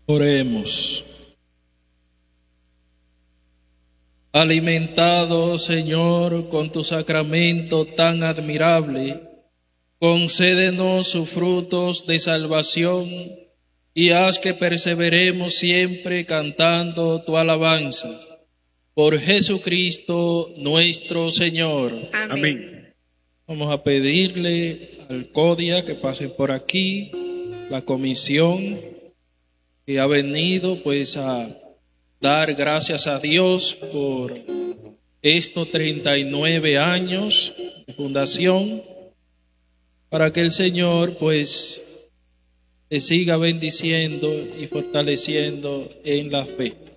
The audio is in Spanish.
Oremos. Alimentado, Señor, con tu sacramento tan admirable, concédenos sus frutos de salvación y haz que perseveremos siempre cantando tu alabanza. Por Jesucristo nuestro Señor. Amén. Vamos a pedirle al CODIA que pasen por aquí, la comisión que ha venido pues a dar gracias a Dios por estos 39 años de fundación, para que el Señor pues te siga bendiciendo y fortaleciendo en la fe.